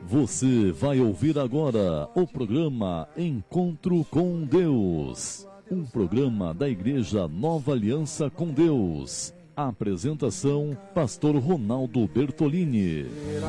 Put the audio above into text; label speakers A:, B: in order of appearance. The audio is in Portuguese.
A: Você vai ouvir agora o programa Encontro com Deus, um programa da Igreja Nova Aliança com Deus. A apresentação, Pastor Ronaldo Bertolini.